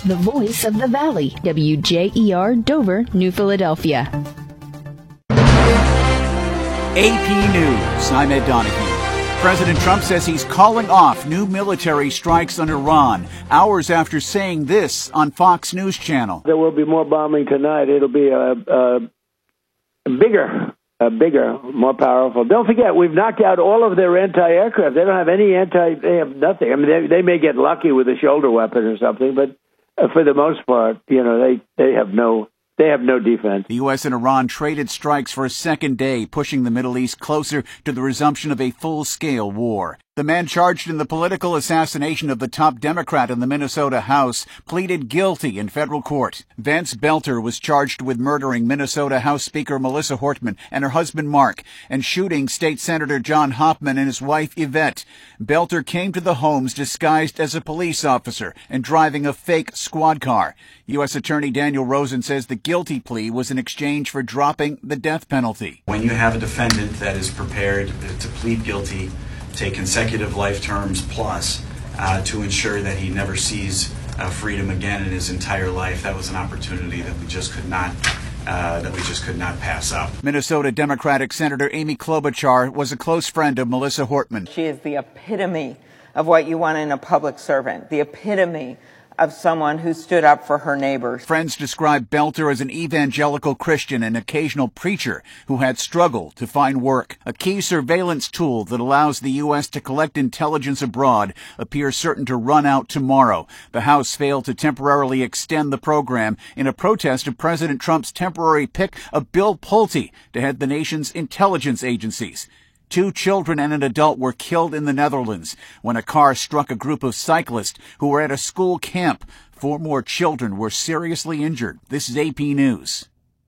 the voice of the Valley, WJER, Dover, New Philadelphia. AP News, I'm Ed Donahue. President Trump says he's calling off new military strikes on Iran, hours after saying this on Fox News Channel. There will be more bombing tonight. It'll be bigger, more powerful. Don't forget, we've knocked out all of their anti-aircraft. They don't have they have nothing. I mean, they may get lucky with a shoulder weapon or something, but for the most part, they have no defense. The U.S. and Iran traded strikes for a second day, pushing the Middle East closer to the resumption of a full-scale war. The man charged in the political assassination of the top Democrat in the Minnesota House pleaded guilty in federal court. Vance Belter was charged with murdering Minnesota House Speaker Melissa Hortman and her husband Mark and shooting State Senator John Hoffman and his wife Yvette. Belter came to the homes disguised as a police officer and driving a fake squad car. U.S. Attorney Daniel Rosen says the guilty plea was in exchange for dropping the death penalty. When you have a defendant that is prepared to plead guilty, take consecutive life terms plus to ensure that he never sees freedom again in his entire life, that was an opportunity that we just could not pass up. Minnesota Democratic Senator Amy Klobuchar was a close friend of Melissa Hortman. She is the epitome of what you want in a public servant, the epitome of someone who stood up for her neighbors. Friends describe Belter as an evangelical Christian and occasional preacher who had struggled to find work. A key surveillance tool that allows the U.S. to collect intelligence abroad appears certain to run out tomorrow. The House failed to temporarily extend the program in a protest of President Trump's temporary pick of Bill Pulte to head the nation's intelligence agencies. 2 children and an adult were killed in the Netherlands when a car struck a group of cyclists who were at a school camp. 4 more children were seriously injured. This is AP News.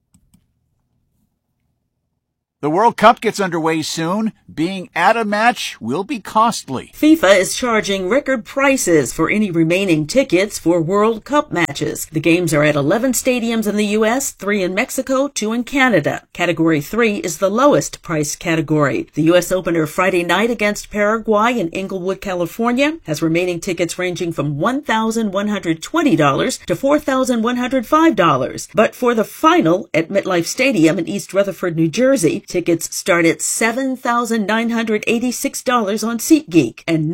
The World Cup gets underway soon. Being at a match will be costly. FIFA is charging record prices for any remaining tickets for World Cup matches. The games are at 11 stadiums in the U.S., 3 in Mexico, 2 in Canada. Category 3 is the lowest price category. The U.S. opener Friday night against Paraguay in Inglewood, California, has remaining tickets ranging from $1,120 to $4,105. But for the final at MetLife Stadium in East Rutherford, New Jersey, tickets start at $7,986 on SeatGeek and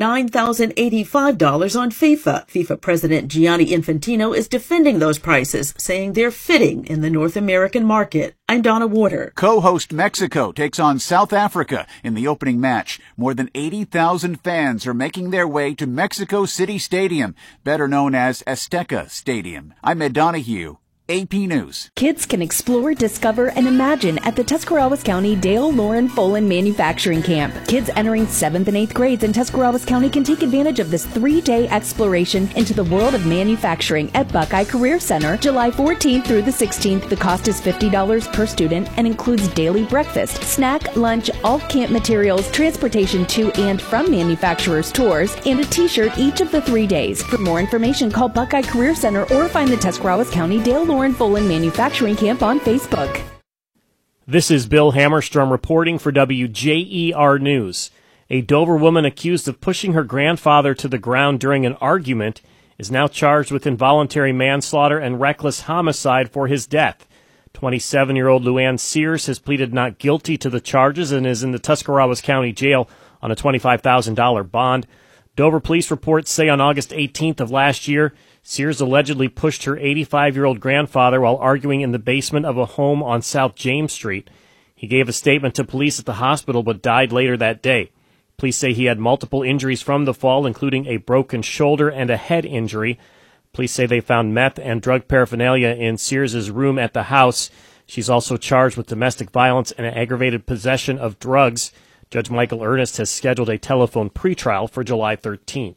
$9,085 on FIFA. FIFA President Gianni Infantino is defending those prices, saying they're fitting in the North American market. I'm Donna Warder. Co-host Mexico takes on South Africa in the opening match. More than 80,000 fans are making their way to Mexico City Stadium, better known as Azteca Stadium. I'm Ed Donahue. AP News. Kids can explore, discover, and imagine at the Tuscarawas County Dale Lauren Folan Manufacturing Camp. Kids entering 7th and 8th grades in Tuscarawas County can take advantage of this 3-day exploration into the world of manufacturing at Buckeye Career Center, July 14th through the 16th. The cost is $50 per student and includes daily breakfast, snack, lunch, all camp materials, transportation to and from manufacturers' tours, and a t-shirt each of the 3 days. For more information, call Buckeye Career Center or find the Tuscarawas County Dale Lauren Folan Manufacturing Camp on Facebook. This is Bill Hammerstrom reporting for WJER News. A Dover woman accused of pushing her grandfather to the ground during an argument is now charged with involuntary manslaughter and reckless homicide for his death. 27-year-old Luann Sears has pleaded not guilty to the charges and is in the Tuscarawas County Jail on a $25,000 bond. Dover police reports say on August 18th of last year, Sears allegedly pushed her 85-year-old grandfather while arguing in the basement of a home on South James Street. He gave a statement to police at the hospital but died later that day. Police say he had multiple injuries from the fall, including a broken shoulder and a head injury. Police say they found meth and drug paraphernalia in Sears' room at the house. She's also charged with domestic violence and aggravated possession of drugs. Judge Michael Ernest has scheduled a telephone pretrial for July 13th.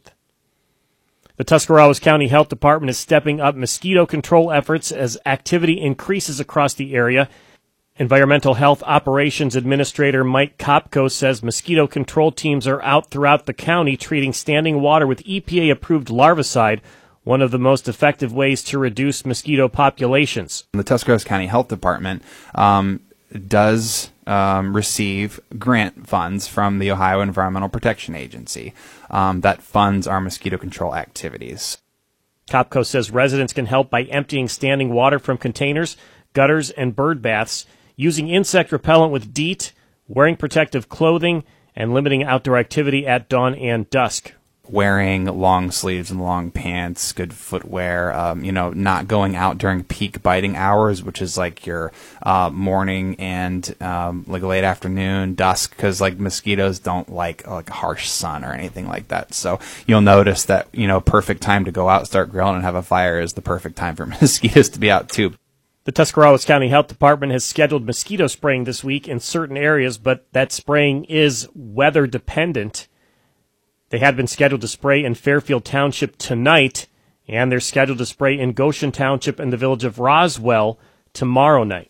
The Tuscarawas County Health Department is stepping up mosquito control efforts as activity increases across the area. Environmental Health Operations Administrator Mike Kopko says mosquito control teams are out throughout the county treating standing water with EPA-approved larvicide, one of the most effective ways to reduce mosquito populations. The Tuscarawas County Health Department does receive grant funds from the Ohio Environmental Protection Agency that funds our mosquito control activities. Copco says residents can help by emptying standing water from containers, gutters, and bird baths, using insect repellent with DEET, wearing protective clothing, and limiting outdoor activity at dawn and dusk. Wearing long sleeves and long pants, good footwear, not going out during peak biting hours, which is like your morning and like late afternoon, dusk, because like mosquitoes don't like harsh sun or anything like that. So you'll notice that, perfect time to go out, start grilling, and have a fire is the perfect time for mosquitoes to be out too. The Tuscarawas County Health Department has scheduled mosquito spraying this week in certain areas, but that spraying is weather dependent. They had been scheduled to spray in Fairfield Township tonight, and they're scheduled to spray in Goshen Township and the village of Roswell tomorrow night.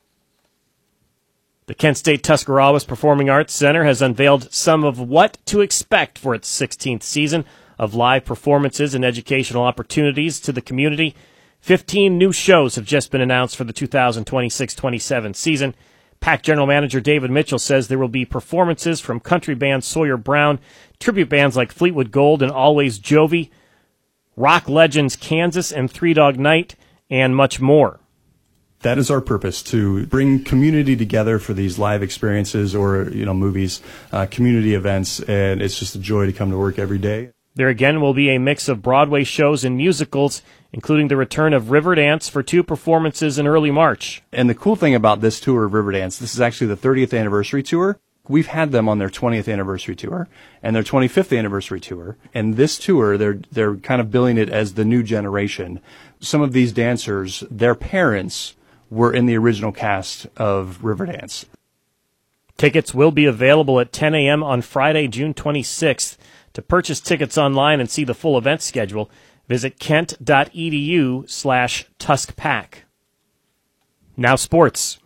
The Kent State Tuscarawas Performing Arts Center has unveiled some of what to expect for its 16th season of live performances and educational opportunities to the community. 15 new shows have just been announced for the 2026-27 season. PAC General Manager David Mitchell says there will be performances from country band Sawyer Brown, tribute bands like Fleetwood Gold and Always Jovie, rock legends Kansas and Three Dog Night, and much more. That is our purpose, to bring community together for these live experiences or, movies, community events, and it's just a joy to come to work every day. There again will be a mix of Broadway shows and musicals, including the return of Riverdance for 2 performances in early March. And the cool thing about this tour of Riverdance, this is actually the 30th anniversary tour. We've had them on their 20th anniversary tour and their 25th anniversary tour. And this tour, they're kind of billing it as the new generation. Some of these dancers, their parents were in the original cast of Riverdance. Tickets will be available at 10 a.m. on Friday, June 26th. To purchase tickets online and see the full event schedule, visit kent.edu/TuskPack. Now sports.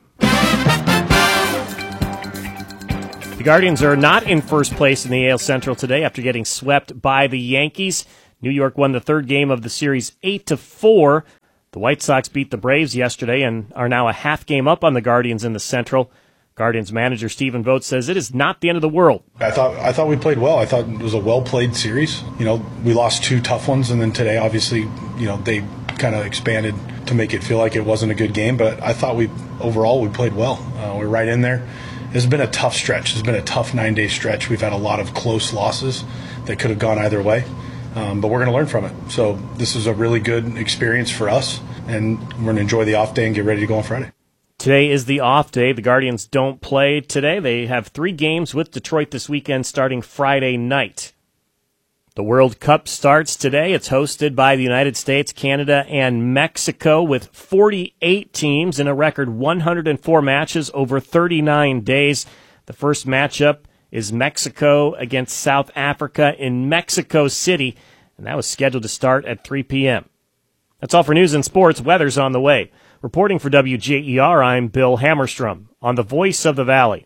The Guardians are not in first place in the AL Central today after getting swept by the Yankees. New York won the third game of the series 8-4. The White Sox beat the Braves yesterday and are now a half game up on the Guardians in the Central. Guardians manager Stephen Vogt says it is not the end of the world. I thought we played well. I thought it was a well-played series. We lost 2 tough ones, and then today, obviously, they kind of expanded to make it feel like it wasn't a good game. But I thought overall we played well. We're right in there. It's been a tough stretch. It's been a tough 9-day stretch. We've had a lot of close losses that could have gone either way, but we're going to learn from it. So this is a really good experience for us, and we're going to enjoy the off day and get ready to go on Friday. Today is the off day. The Guardians don't play today. They have 3 games with Detroit this weekend starting Friday night. The World Cup starts today. It's hosted by the United States, Canada, and Mexico with 48 teams in a record 104 matches over 39 days. The first matchup is Mexico against South Africa in Mexico City, and that was scheduled to start at 3 p.m. That's all for news and sports. Weather's on the way. Reporting for WJER, I'm Bill Hammerstrom on the Voice of the Valley.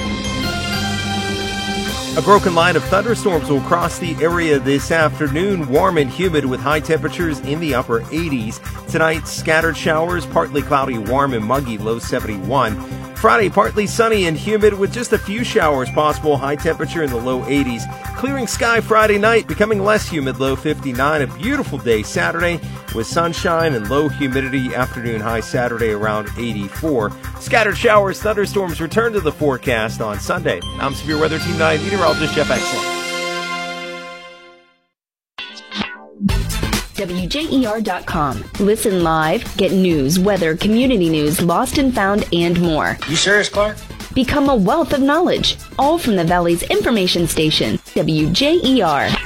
A broken line of thunderstorms will cross the area this afternoon. Warm and humid with high temperatures in the upper 80s. Tonight, scattered showers, partly cloudy, warm and muggy, low 71. Friday, partly sunny and humid with just a few showers possible, high temperature in the low 80s. Clearing sky Friday night, becoming less humid, low 59. A beautiful day Saturday with sunshine and low humidity, afternoon high Saturday around 84. Scattered showers, thunderstorms return to the forecast on Sunday. I'm Severe Weather Team 9 meteorologist Jeff Exlon. WJER.com. Listen live, get news, weather, community news, lost and found, and more. You serious, Clark? Become a wealth of knowledge, all from the Valley's information station, WJER.